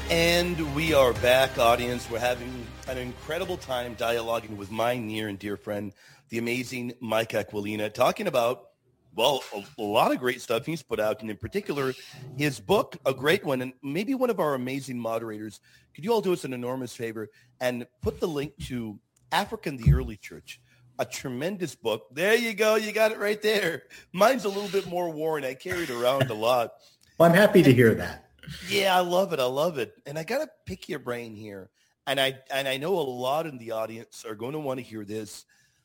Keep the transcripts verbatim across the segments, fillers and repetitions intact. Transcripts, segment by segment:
And we are back, audience. We're having an incredible time dialoguing with my near and dear friend, the amazing Mike Aquilina, talking about, well, a, a lot of great stuff he's put out, and in particular, his book, a great one, and maybe one of our amazing moderators. Could you all do us an enormous favor and put the link to Africa and the Early Church, a tremendous book. There you go. You got it right there. Mine's a little bit more worn. I carry it around a lot. Well, I'm happy to hear that. Yeah, I love it. I love it. And I got to pick your brain here. And I and I know a lot in the audience are going to want to hear this.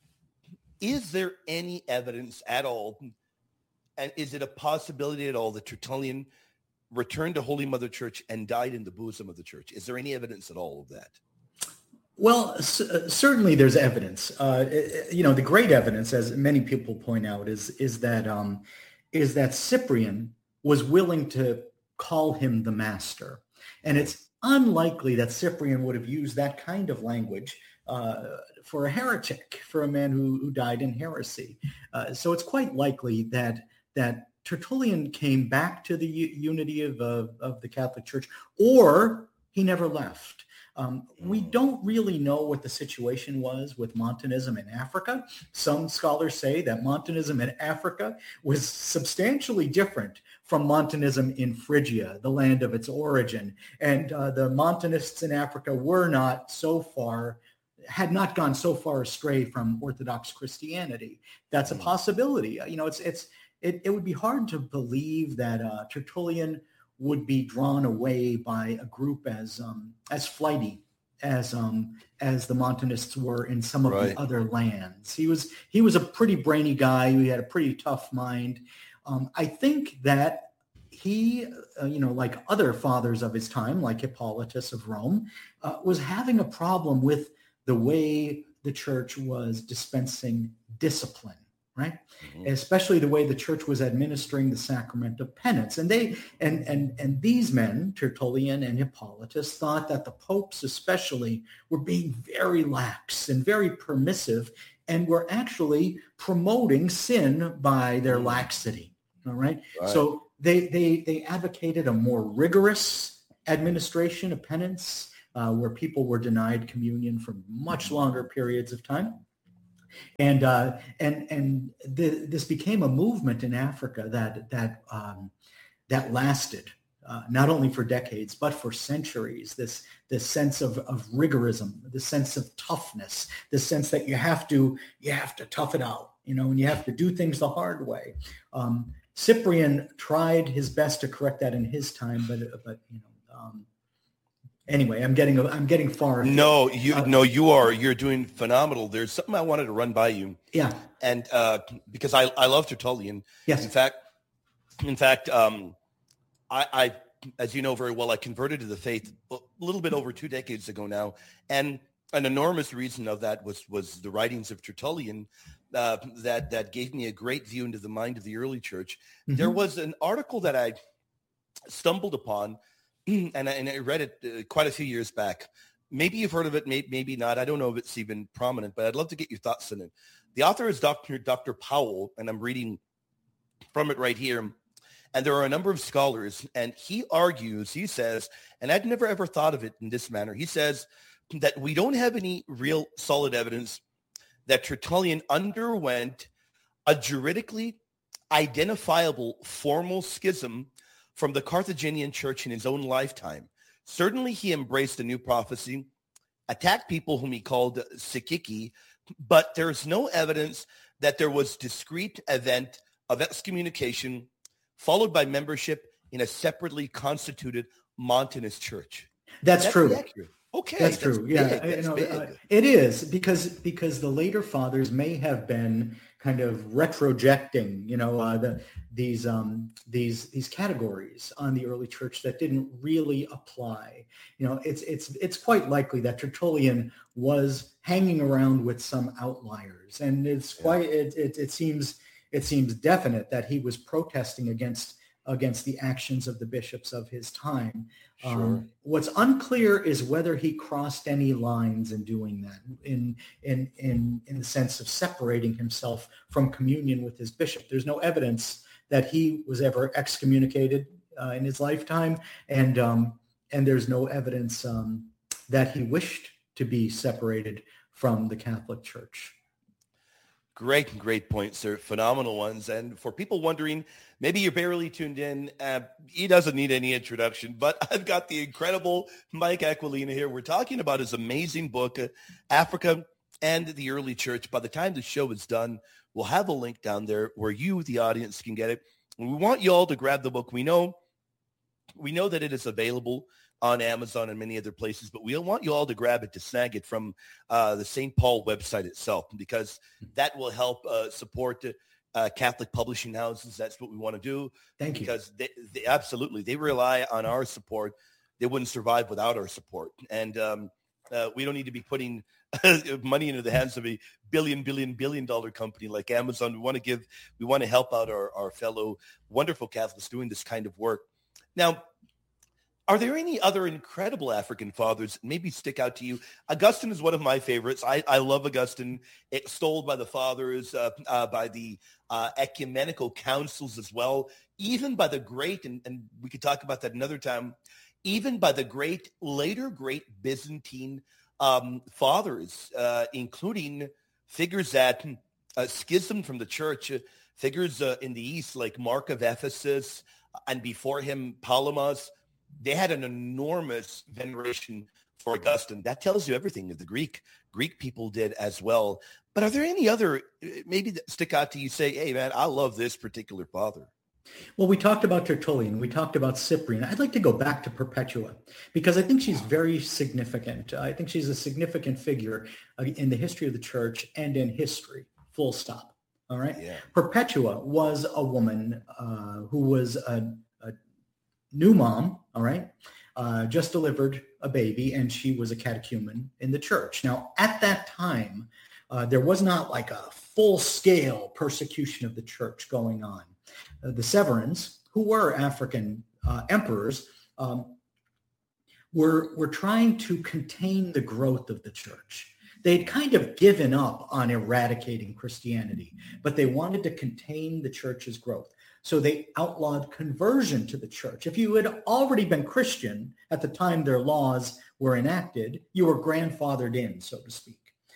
Is there any evidence at all, and is it a possibility at all that Tertullian returned to Holy Mother Church and died in the bosom of the church? Is there any evidence at all of that? Well, c- certainly there's evidence. Uh, you know, the great evidence, as many people point out, is is that um, is that Cyprian was willing to call him the master. And it's unlikely that Cyprian would have used that kind of language uh, for a heretic, for a man who, who died in heresy. Uh, so it's quite likely that that Tertullian came back to the u- unity of, uh, of the Catholic Church, or he never left. Um, we don't really know what the situation was with Montanism in Africa. Some scholars say that Montanism in Africa was substantially different from Montanism in Phrygia, the land of its origin. And uh, the Montanists in Africa were not so far, had not gone so far astray from Orthodox Christianity. That's a possibility. You know, it's it's it, it would be hard to believe that uh, Tertullian would be drawn away by a group as um, as flighty as um, as the Montanists were in some of Right. the other lands. He was he was a pretty brainy guy. He had a pretty tough mind. Um, I think that he, uh, you know, like other fathers of his time, like Hippolytus of Rome, uh, was having a problem with the way the church was dispensing discipline. Right, mm-hmm. Especially the way the church was administering the sacrament of penance, and they and and and these men, Tertullian and Hippolytus, thought that the popes, especially, were being very lax and very permissive, and were actually promoting sin by their mm-hmm. laxity. All right, right. So they they they advocated a more rigorous administration of penance, uh, where people were denied communion for much longer periods of time. And uh, and and the, this became a movement in Africa that that um, that lasted uh, not only for decades but for centuries. This this sense of, of rigorism, the sense of toughness, the sense that you have to you have to tough it out, you know, and you have to do things the hard way. Um, Cyprian tried his best to correct that in his time, but but you know. Um, Anyway, I'm getting I'm getting far. No, you uh, no, you are. You're doing phenomenal. There's something I wanted to run by you. Yeah. And uh, because I, I love Tertullian. Yes. In fact, in fact, um, I, I, as you know very well, I converted to the faith a little bit over two decades ago now, and an enormous reason of that was was the writings of Tertullian uh, that that gave me a great view into the mind of the early church. Mm-hmm. There was an article that I stumbled upon. And I, and I read it uh, quite a few years back. Maybe you've heard of it, maybe, maybe not. I don't know if it's even prominent, but I'd love to get your thoughts on it. The author is Doctor Doctor Powell, and I'm reading from it right here. And there are a number of scholars, and he argues, he says, and I'd never ever thought of it in this manner. He says that we don't have any real solid evidence that Tertullian underwent a juridically identifiable formal schism from the Carthaginian church in his own lifetime. Certainly he embraced a new prophecy, attacked people whom he called Psychici, but there's no evidence that there was discrete event of excommunication followed by membership in a separately constituted Montanist church. That's, that's true. Accurate. Okay, that's, that's true. Big. Yeah, that's you know, uh, it is because because the later fathers may have been kind of retrojecting, you know, uh, the, these um, these these categories on the early church that didn't really apply. You know, it's it's it's quite likely that Tertullian was hanging around with some outliers, and it's quite yeah. it, it it seems it seems definite that he was protesting against against the actions of the bishops of his time. Sure. Um, what's unclear is whether he crossed any lines in doing that, in in in in the sense of separating himself from communion with his bishop. There's no evidence that he was ever excommunicated uh, in his lifetime, and um, and there's no evidence um, that he wished to be separated from the Catholic Church. Great, great points, sir. Phenomenal ones. And for people wondering, maybe you're barely tuned in. Uh, he doesn't need any introduction, but I've got the incredible Mike Aquilina here. We're talking about his amazing book, uh, Africa and the Early Church. By the time the show is done, we'll have a link down there where you, the audience, can get it. We want you all to grab the book. We know, we know that it is available on Amazon and many other places, but we want you all to grab it, to snag it from uh, the Saint Paul website itself, because that will help uh, support uh, Catholic publishing houses. That's what we want to do. Thank you. Because they, they absolutely, they rely on our support. They wouldn't survive without our support. And um, uh, we don't need to be putting money into the hands of a billion, billion, billion dollar company like Amazon. We want to give, we want to help out our, our fellow wonderful Catholics doing this kind of work. Now, are there any other incredible African fathers that maybe stick out to you? Augustine is one of my favorites. I, I love Augustine, extolled by the fathers, uh, uh, by the uh, ecumenical councils as well, even by the great, and, and we could talk about that another time, even by the great, later great Byzantine um, fathers, uh, including figures that uh, schismed from the church, uh, figures uh, in the East like Mark of Ephesus, and before him, Palamas. They had an enormous veneration for Augustine. That tells you everything that the Greek Greek people did as well. But are there any other, maybe that stick out to you, say, hey, man, I love this particular father? Well, we talked about Tertullian. We talked about Cyprian. I'd like to go back to Perpetua because I think she's very significant. I think she's a significant figure in the history of the church and in history, full stop. All right. Yeah. Perpetua was a woman uh, who was a, a new mom, all right, uh, just delivered a baby, and she was a catechumen in the church. Now, at that time, uh, there was not like a full-scale persecution of the church going on. Uh, the Severans, who were African uh, emperors, um, were, were trying to contain the growth of the church. They'd kind of given up on eradicating Christianity, but they wanted to contain the church's growth. So they outlawed conversion to the church. If you had already been Christian at the time their laws were enacted, you were grandfathered in, so to speak.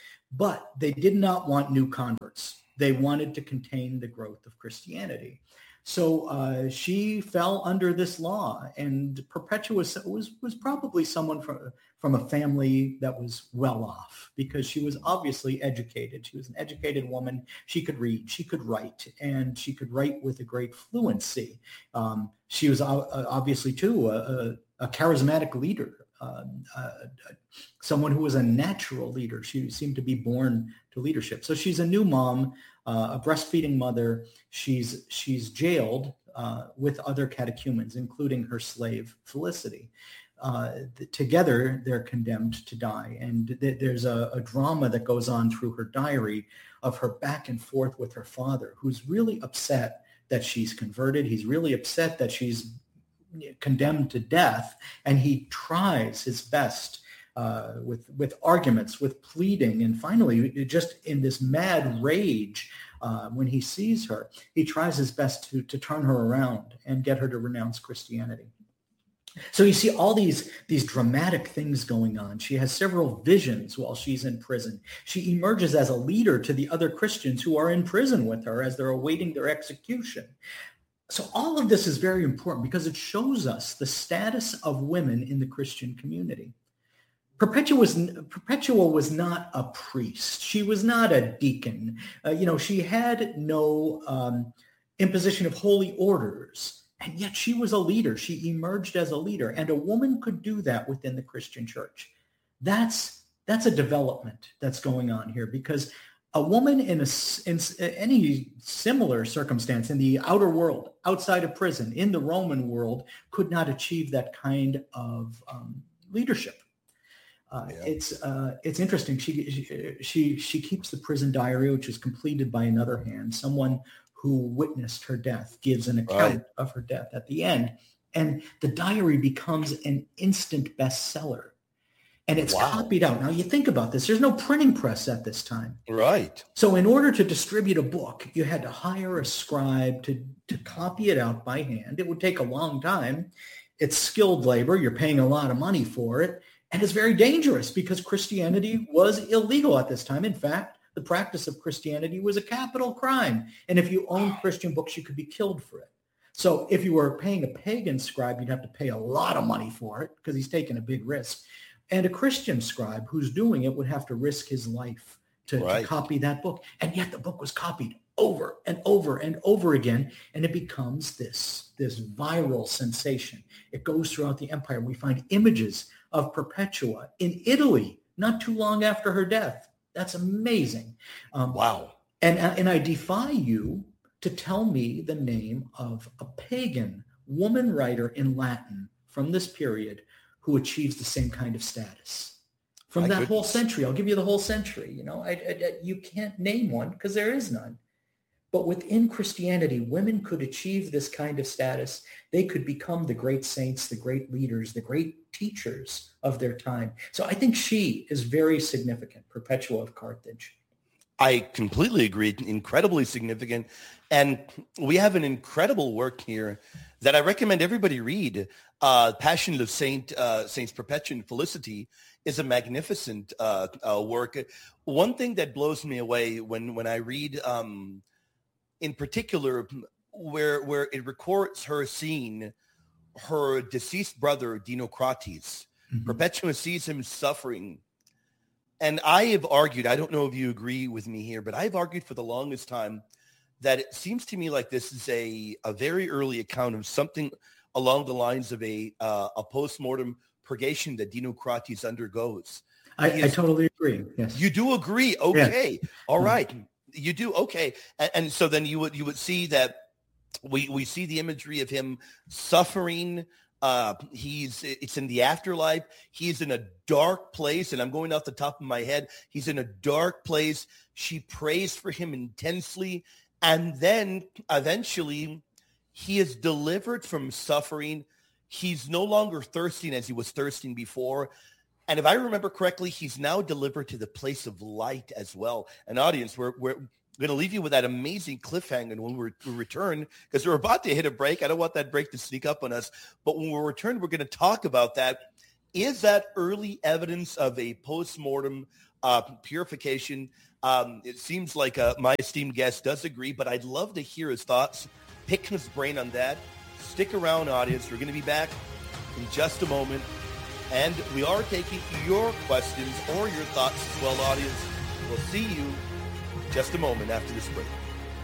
But they did not want new converts. They wanted to contain the growth of Christianity. So uh, she fell under this law, and Perpetua was, was, was probably someone from, from a family that was well off because she was obviously educated. She was an educated woman. She could read, she could write, and she could write with a great fluency. Um, she was uh, obviously, too, a, a, a charismatic leader, uh, uh, someone who was a natural leader. She seemed to be born to leadership. So she's a new mom. Uh, a breastfeeding mother. She's she's jailed uh, with other catechumens, including her slave Felicity. Uh, th- together, they're condemned to die. And th- there's a, a drama that goes on through her diary of her back and forth with her father, who's really upset that she's converted. He's really upset that she's condemned to death, and he tries his best Uh, with with arguments, with pleading, and finally, just in this mad rage, uh, when he sees her, he tries his best to to turn her around and get her to renounce Christianity. So you see all these these dramatic things going on. She has several visions while she's in prison. She emerges as a leader to the other Christians who are in prison with her as they're awaiting their execution. So all of this is very important because it shows us the status of women in the Christian community. Perpetua was, Perpetua was not a priest. She was not a deacon. Uh, you know, she had no um, imposition of holy orders, and yet she was a leader. She emerged as a leader, and a woman could do that within the Christian church. That's that's a development that's going on here because a woman in, a, in any similar circumstance in the outer world, outside of prison, in the Roman world, could not achieve that kind of um, leadership. Uh, yeah. It's uh, it's interesting. She, she she she keeps the prison diary, which is completed by another hand. Someone who witnessed her death gives an account right. of her death at the end, and the diary becomes an instant bestseller, and it's wow. copied out. Now you think about this. There's no printing press at this time, right? So in order to distribute a book, you had to hire a scribe to to copy it out by hand. It would take a long time. It's skilled labor. You're paying a lot of money for it. And it's very dangerous because Christianity was illegal at this time. In fact, the practice of Christianity was a capital crime. And if you owned Christian books, you could be killed for it. So if you were paying a pagan scribe, you'd have to pay a lot of money for it because he's taking a big risk. And a Christian scribe who's doing it would have to risk his life to, right. to copy that book. And yet the book was copied over and over and over again. And it becomes this, this viral sensation. It goes throughout the empire. We find images of Perpetua in Italy not too long after her death. That's amazing. Um, wow. And, and I defy you to tell me the name of a pagan woman writer in Latin from this period who achieves the same kind of status. From My that goodness. whole century, I'll give you the whole century. You know, I, I, I, you can't name one because there is none. But within Christianity, women could achieve this kind of status. They could become the great saints, the great leaders, the great teachers of their time. So I think she is very significant, Perpetua of Carthage. I completely agree. Incredibly significant. And we have an incredible work here that I recommend everybody read. Uh, Passion of Saint uh, Saints Perpetua and Felicity is a magnificent uh, uh, work. One thing that blows me away when, when I read, um, in particular, where where it records her seeing her deceased brother, Dinocrates. Mm-hmm. Perpetua sees him suffering. And I have argued, I don't know if you agree with me here, but I've argued for the longest time that it seems to me like this is a, a very early account of something along the lines of a uh, a post-mortem purgation that Dinocrates undergoes. I, is, I totally agree. Yes. You do agree? Okay. Yeah. All right. Mm-hmm. You do? Okay. And, and so then you would you would see that we, we see the imagery of him suffering. Uh, he's it's in the afterlife. He's in a dark place, and I'm going off the top of my head. He's in a dark place. She prays for him intensely, and then eventually he is delivered from suffering. He's no longer thirsting as he was thirsting before. And if I remember correctly, he's now delivered to the place of light as well. An audience, we're, we're going to leave you with that amazing cliffhanger when we return, because we're about to hit a break. I don't want that break to sneak up on us. But when we return, we're going to talk about that. Is that early evidence of a post-mortem uh, purification? Um, it seems like uh, my esteemed guest does agree, but I'd love to hear his thoughts, pick his brain on that. Stick around, audience. We're going to be back in just a moment. And we are taking your questions or your thoughts as well, audience. We'll see you just a moment after this break.